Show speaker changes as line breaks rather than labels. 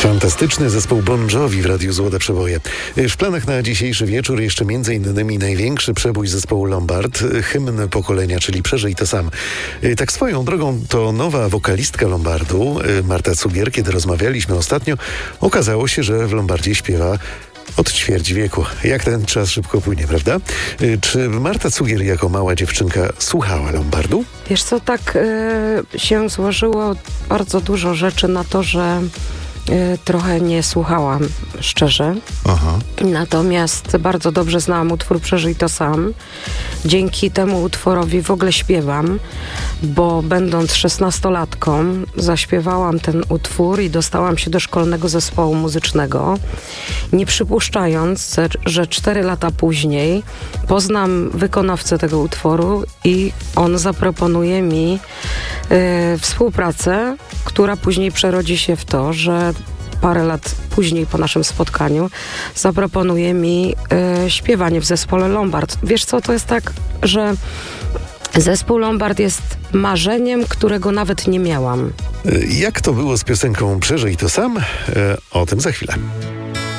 Fantastyczny zespół Bon Jovi w Radiu Złote Przeboje. W planach na dzisiejszy wieczór jeszcze m.in. największy przebój zespołu Lombard, hymn pokolenia, czyli Przeżyj to sam. Tak swoją drogą to nowa wokalistka Lombardu, Marta Cugier. Kiedy rozmawialiśmy ostatnio, okazało się, że w Lombardzie śpiewa od ćwierć wieku. Jak ten czas szybko płynie, prawda? Czy Marta Cugier jako mała dziewczynka słuchała Lombardu?
Wiesz co, tak się złożyło bardzo dużo rzeczy na to, że trochę nie słuchałam, szczerze.
Aha.
Natomiast bardzo dobrze znałam utwór Przeżyj to sam. Dzięki temu utworowi w ogóle śpiewam, bo będąc 16-latką zaśpiewałam ten utwór i dostałam się do szkolnego zespołu muzycznego, nie przypuszczając, że 4 lata później poznam wykonawcę tego utworu i on zaproponuje mi współpracę, która później przerodzi się w to, że parę lat później po naszym spotkaniu zaproponuje mi śpiewanie w zespole Lombard. Wiesz co, to jest tak, że zespół Lombard jest marzeniem, którego nawet nie miałam.
Jak to było z piosenką Przeżyj to sam? O tym za chwilę.